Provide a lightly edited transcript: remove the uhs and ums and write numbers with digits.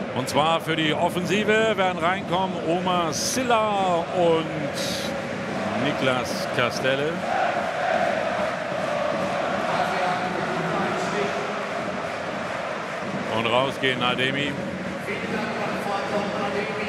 Und zwar für die Offensive werden reinkommen Omar Sylla und Niklas Castelle. Und rausgehen Ademi.